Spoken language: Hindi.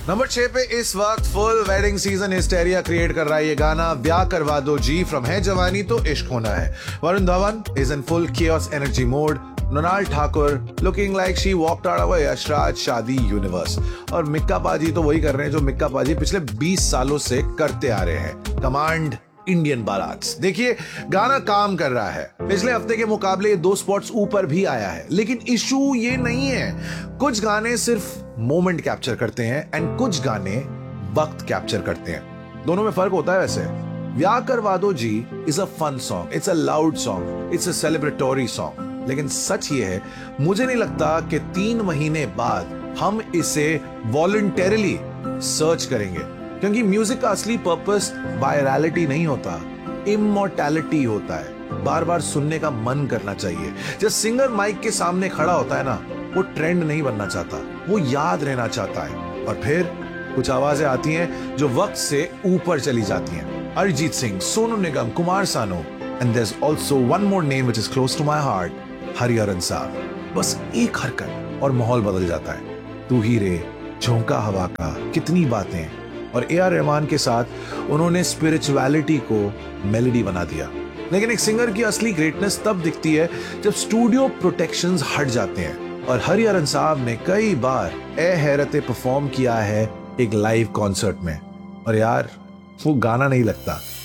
नंबर 6 पे इस वक्त full wedding season hysteria create कर रहा है ये गाना ब्याह करवा दो जी फ्रॉम है जवानी तो इश्क होना है। Varun Dhawan is in full chaos energy mode. Mrinal Thakur looking like she walked out of Yashraj शादी यूनिवर्स। और मिक्का पाजी तो वही कर रहे हैं जो मिक्का पाजी पिछले 20 सालों से करते आ रहे हैं, कमांड इंडियन बारात्स। देखिए गाना काम कर रहा है, पिछले हफ्ते के मुकाबले ये 2 स्पॉट्स ऊपर भी आया है, लेकिन इशू ये नहीं है। कुछ गाने सिर्फ मोमेंट कैप्चर करते हैं एंड कुछ गाने वक्त कैप्चर करते हैं। दोनों में फर्क होता है। वैसे ब्याह करवा दो जी is a fun song, it's a loud song, it's a celebratory song, लेकिन सच ये है मुझे नहीं लगता कि 3 महीने बाद हम इसे वॉलंटरीली सर्च करेंगे, क्योंकि म्यूजिक का असली पर्पस वायरलिटी नहीं होता, इमॉर्टैलिटी होता है। बार बार सुनने का मन करना चाहिए। जब सिंगर माइक के सामने खड़ा होता है ना, वो ट्रेंड नहीं बनना चाहता, वो याद रहना चाहता है। और फिर कुछ आवाजें आती हैं जो वक्त से ऊपर चली जाती हैं। Arijit Singh, Sonu Nigam, Kumar Sanu, and there is also one more name which is close to my heart, Hariharan साहब। बस एक हरकत और माहौल बदल जाता है। तू ही रे, झोंका हवा का, कितनी बातें। और ए आर रहमान के साथ उन्होंने स्पिरिचुअलिटी को मेलोडी बना दिया। लेकिन एक सिंगर की असली ग्रेटनेस तब दिखती है जब स्टूडियो प्रोटेक्शंस हट जाते हैं। और हरिहरन साहब ने कई बार ए हैरते परफॉर्म किया है एक लाइव कॉन्सर्ट में, और यार वो गाना नहीं लगता।